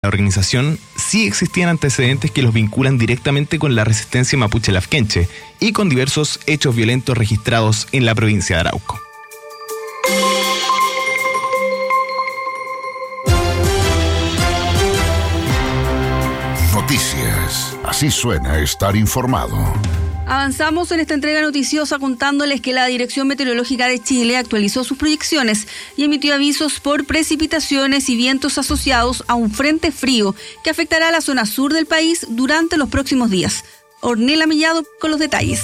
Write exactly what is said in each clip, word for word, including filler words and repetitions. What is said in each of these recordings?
La organización sí existían antecedentes que los vinculan directamente con la resistencia mapuche lafkenche y con diversos hechos violentos registrados en la provincia de Arauco. Noticias. Así suena estar informado. Avanzamos en esta entrega noticiosa contándoles que la Dirección Meteorológica de Chile actualizó sus proyecciones y emitió avisos por precipitaciones y vientos asociados a un frente frío que afectará a la zona sur del país durante los próximos días. Ornella Millado con los detalles.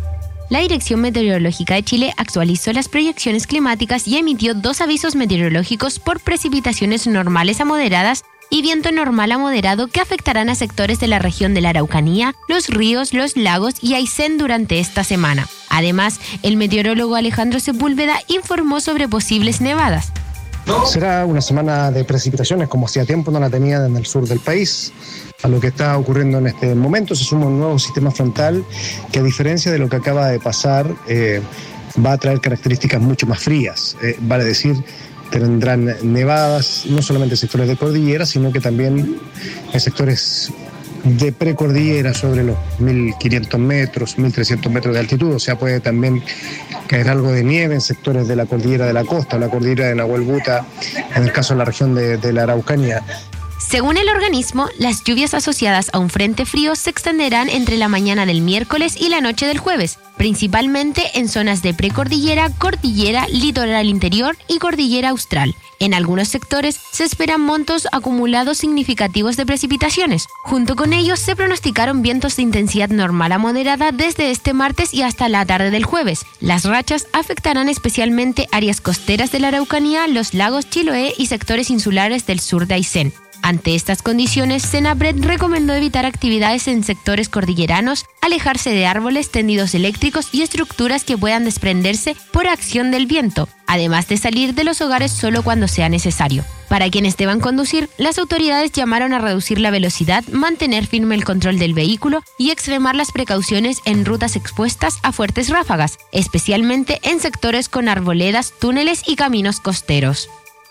La Dirección Meteorológica de Chile actualizó las proyecciones climáticas y emitió dos avisos meteorológicos por precipitaciones normales a moderadas y viento normal a moderado que afectarán a sectores de la región de la Araucanía, los ríos, los lagos y Aysén durante esta semana. Además, el meteorólogo Alejandro Sepúlveda informó sobre posibles nevadas. Será una semana de precipitaciones como hacía tiempo no la tenía en el sur del país. A lo que está ocurriendo en este momento se suma un nuevo sistema frontal que, a diferencia de lo que acaba de pasar, eh, va a traer características mucho más frías. Eh, vale decir, tendrán nevadas no solamente en sectores de cordillera, sino que también en sectores de precordillera sobre los mil quinientos metros, mil trescientos metros de altitud. O sea, puede también caer algo de nieve en sectores de la cordillera de la costa, la cordillera de Nahuelbuta, en el caso de la región de, de la Araucanía. Según el organismo, las lluvias asociadas a un frente frío se extenderán entre la mañana del miércoles y la noche del jueves, principalmente en zonas de precordillera, cordillera, litoral interior y cordillera austral. En algunos sectores se esperan montos acumulados significativos de precipitaciones. Junto con ellos se pronosticaron vientos de intensidad normal a moderada desde este martes y hasta la tarde del jueves. Las rachas afectarán especialmente áreas costeras de la Araucanía, los lagos Chiloé y sectores insulares del sur de Aysén. Ante estas condiciones, Senapred recomendó evitar actividades en sectores cordilleranos, alejarse de árboles, tendidos eléctricos y estructuras que puedan desprenderse por acción del viento, además de salir de los hogares solo cuando sea necesario. Para quienes deban conducir, las autoridades llamaron a reducir la velocidad, mantener firme el control del vehículo y extremar las precauciones en rutas expuestas a fuertes ráfagas, especialmente en sectores con arboledas, túneles y caminos costeros.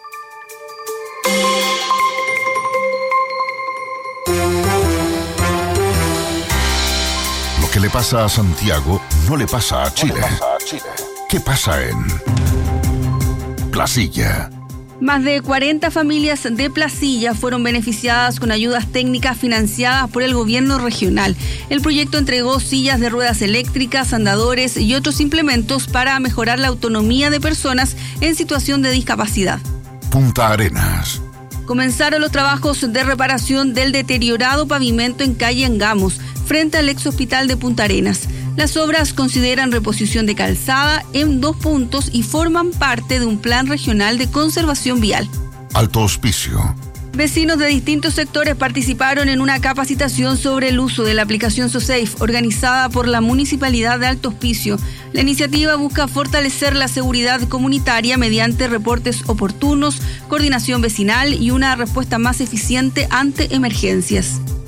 Lo que le pasa a Santiago no le pasa a Chile. ¿Qué pasa en Placilla? Más de cuarenta familias de Placilla fueron beneficiadas con ayudas técnicas financiadas por el gobierno regional. El proyecto entregó sillas de ruedas eléctricas, andadores y otros implementos para mejorar la autonomía de personas en situación de discapacidad. Punta Arenas. Comenzaron los trabajos de reparación del deteriorado pavimento en calle Angamos, frente al ex hospital de Punta Arenas. Las obras consideran reposición de calzada en dos puntos y forman parte de un plan regional de conservación vial. Alto Hospicio. Vecinos de distintos sectores participaron en una capacitación sobre el uso de la aplicación SoSafe organizada por la Municipalidad de Alto Hospicio. La iniciativa busca fortalecer la seguridad comunitaria mediante reportes oportunos, coordinación vecinal y una respuesta más eficiente ante emergencias.